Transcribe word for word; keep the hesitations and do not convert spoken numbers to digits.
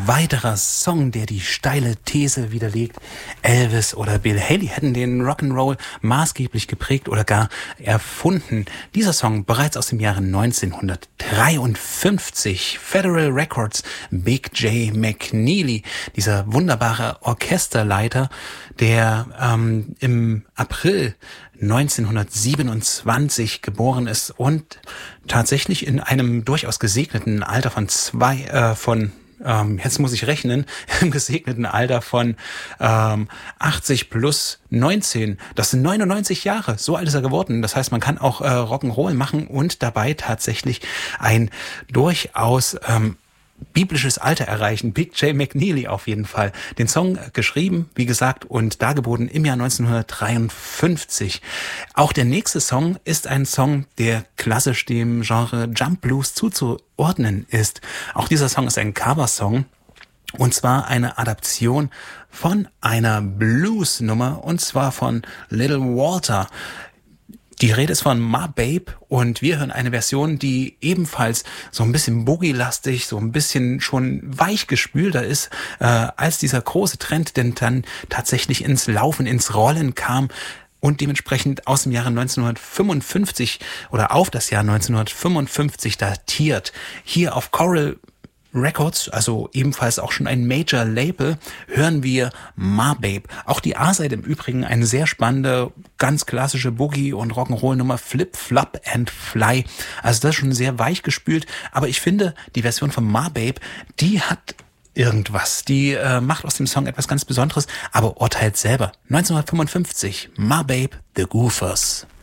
weiterer Song, der die steile These widerlegt, Elvis oder Bill Haley hätten den Rock'n'Roll maßgeblich geprägt oder gar erfunden. Dieser Song bereits aus dem Jahre neunzehnhundertdreiundfünfzig. Federal Records, Big J McNeely, dieser wunderbare Orchesterleiter, der ähm, im April neunzehnhundertsiebenundzwanzig geboren ist und tatsächlich in einem durchaus gesegneten Alter von zwei, äh, von, ähm, jetzt muss ich rechnen, im gesegneten Alter von ähm, achtzig plus neunzehn. Das sind neunundneunzig Jahre. So alt ist er geworden. Das heißt, man kann auch äh, Rock'n'Roll machen und dabei tatsächlich ein durchaus ähm, biblisches Alter erreichen. Big J McNeely auf jeden Fall. Den Song geschrieben, wie gesagt, und dargeboten im Jahr neunzehnhundertdreiundfünfzig. Auch der nächste Song ist ein Song, der klassisch dem Genre Jump Blues zuzuordnen ist. Auch dieser Song ist ein Coversong. Und zwar eine Adaption von einer Blues-Nummer, und zwar von Little Walter. Die Rede ist von Ma Babe und wir hören eine Version, die ebenfalls so ein bisschen boogie-lastig, so ein bisschen schon weichgespülter ist, äh, als dieser große Trend, denn dann tatsächlich ins Laufen, ins Rollen kam und dementsprechend aus dem Jahre neunzehnhundertfünfundfünfzig oder auf das Jahr neunzehnhundertfünfundfünfzig datiert. Hier auf Coral Records, also ebenfalls auch schon ein Major-Label, hören wir Ma Babe. Auch die A-Seite im Übrigen eine sehr spannende, ganz klassische Boogie- und Rock'n'Roll-Nummer, Flip, Flop and Fly. Also das ist schon sehr weich gespült, aber ich finde, die Version von Ma Babe, die hat irgendwas. Die äh, macht aus dem Song etwas ganz Besonderes, aber urteilt selber. neunzehnhundertfünfundfünfzig, Ma Babe, The Goofers.